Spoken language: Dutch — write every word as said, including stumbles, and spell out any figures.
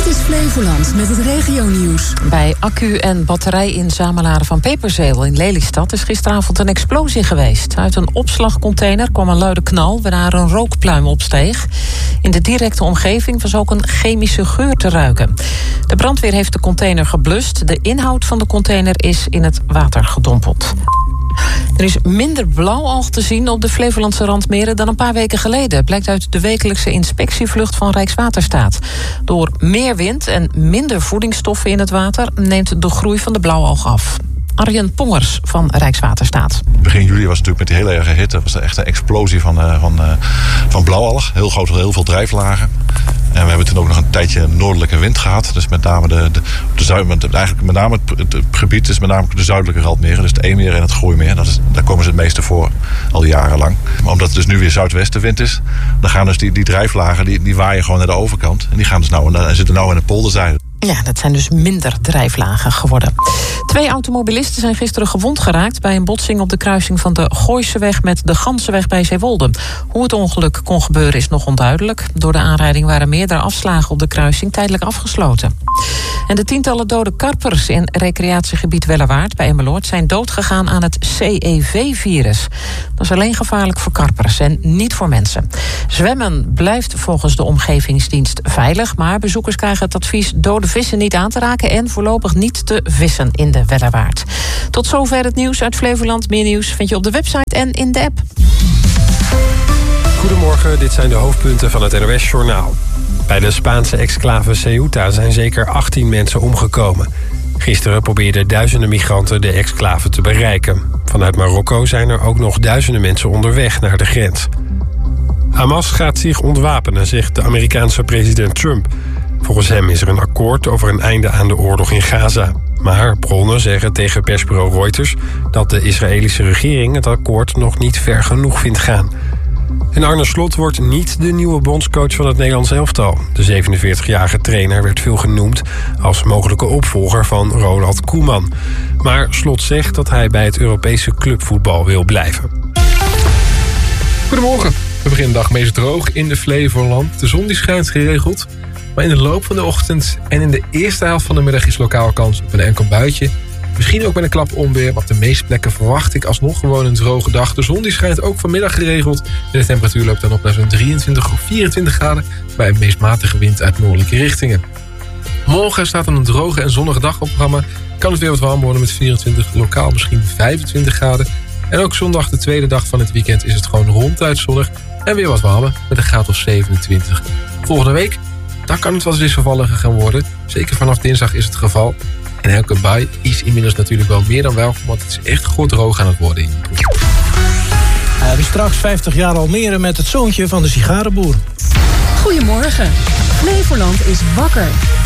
Dit is Flevoland met het regionieuws. Bij accu- en batterijinzamelaar van Peperzeel in Lelystad is gisteravond een explosie geweest. Uit een opslagcontainer kwam een luide knal, waarna er een rookpluim opsteeg. In de directe omgeving was ook een chemische geur te ruiken. De brandweer heeft de container geblust. De inhoud van de container is in het water gedompeld. Er is minder blauwalg te zien op de Flevolandse randmeren dan een paar weken geleden, blijkt uit de wekelijkse inspectievlucht van Rijkswaterstaat. Door meer wind en minder voedingsstoffen in het water neemt de groei van de blauwalg af. Arjen Pongers van Rijkswaterstaat. Begin juli was het natuurlijk met die hele erge hitte, was er echt een explosie van, uh, van, uh, van blauwalg. Heel groot, heel veel drijflagen. En we hebben toen ook nog een tijdje noordelijke wind gehad. Dus met name de, de, de zuid, eigenlijk met name het, het gebied is met name de zuidelijke randmeren. Dus het Eemmeer en het Gooimeer. Dat is, daar komen ze het meeste voor, al jarenlang. Maar omdat het dus nu weer zuidwestenwind is, dan gaan dus die, die drijflagen, die, die waaien gewoon naar de overkant. En die gaan dus nou, en zitten nou in de polderzijde. Ja, dat zijn dus minder drijflagen geworden. Twee automobilisten zijn gisteren gewond geraakt bij een botsing op de kruising van de Gooiseweg met de Gansenweg bij Zeewolde. Hoe het ongeluk kon gebeuren is nog onduidelijk. Door de aanrijding waren meerdere afslagen op de kruising tijdelijk afgesloten. En de tientallen dode karpers in recreatiegebied Wellewaard bij Emmeloord zijn doodgegaan aan het C E V-virus. Dat is alleen gevaarlijk voor karpers en niet voor mensen. Zwemmen blijft volgens de omgevingsdienst veilig, maar bezoekers krijgen het advies dode vissen niet aan te raken en voorlopig niet te vissen in de Wellewaard. Tot zover het nieuws uit Flevoland. Meer nieuws vind je op de website en in de app. Goedemorgen, dit zijn de hoofdpunten van het N O S-journaal. Bij de Spaanse exclave Ceuta zijn zeker achttien mensen omgekomen. Gisteren probeerden duizenden migranten de exclave te bereiken. Vanuit Marokko zijn er ook nog duizenden mensen onderweg naar de grens. Hamas gaat zich ontwapenen, zegt de Amerikaanse president Trump. Volgens hem is er een akkoord over een einde aan de oorlog in Gaza. Maar bronnen zeggen tegen persbureau Reuters dat de Israëlische regering het akkoord nog niet ver genoeg vindt gaan. En Arne Slot wordt niet de nieuwe bondscoach van het Nederlands elftal. De zevenenveertigjarige trainer werd veel genoemd als mogelijke opvolger van Ronald Koeman. Maar Slot zegt dat hij bij het Europese clubvoetbal wil blijven. Goedemorgen. We beginnen de dag meest droog in de Flevoland. De zon die schijnt geregeld. Maar in de loop van de ochtend en in de eerste helft van de middag is lokaal kans op een enkel buitje. Misschien ook met een klap onweer, maar op de meeste plekken verwacht ik alsnog gewoon een droge dag. De zon die schijnt ook vanmiddag geregeld. En de temperatuur loopt dan op naar zo'n drieëntwintig of vierentwintig graden... bij een meest matige wind uit noordelijke richtingen. Morgen staat er een droge en zonnige dag op het programma. Kan het weer wat warm worden met vierentwintig, lokaal misschien vijfentwintig graden. En ook zondag, de tweede dag van het weekend, is het gewoon ronduit zonnig en weer wat warmer met een graad of zevenentwintig. Volgende week, daar kan het wat wisselvalliger gaan worden. Zeker vanaf dinsdag is het geval. En elke bui is inmiddels natuurlijk wel meer dan welkom, want het is echt goed droog aan het worden. We hebben straks vijftig jaar Almere met het zoontje van de sigarenboer. Goedemorgen. Flevoland is wakker.